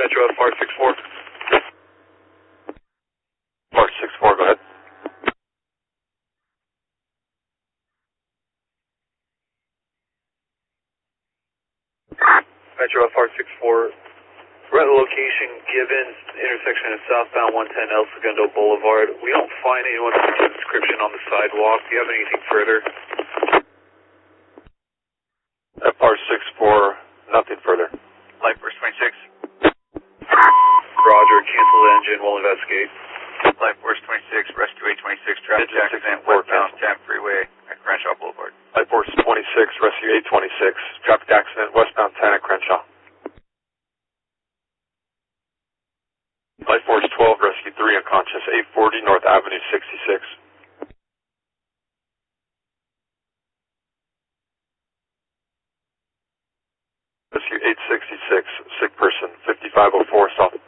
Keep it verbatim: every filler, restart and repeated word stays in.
Metro F R six four. F R six four, go ahead. Metro F R six four. Rental location given, intersection of southbound one ten El Segundo Boulevard. We don't find anyone with a description on the sidewalk. Do you have anything further? F R six four, nothing further. Light Force twenty-six. Roger, cancel the engine, we'll investigate. Light Force twenty-six, Rescue eight twenty-six, traffic accident, westbound Tampa Freeway at Crenshaw Boulevard. Light Force twenty-six, Rescue eight twenty-six, traffic accident, westbound ten at Crenshaw. Light Force twelve, Rescue three, unconscious, eight forty North Avenue sixty-six. Rescue eight sixty-six, sick person, fifty-five oh four South